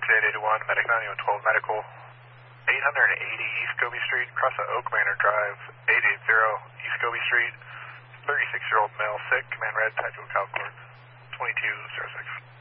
881, Medic 9112, Medical, 880 East Goby Street, across the Oak Manor Drive, 880 East Goby Street, 36-year-old male, sick, command red, tied to a cow cord, 2206.